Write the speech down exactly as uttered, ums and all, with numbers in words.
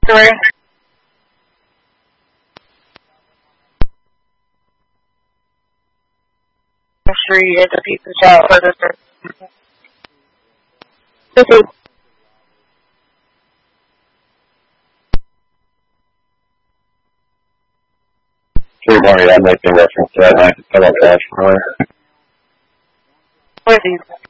Three. Street at the pizza shop for the fifty. Good morning. I'm making reference to that. I have to tell our cash for Fifty.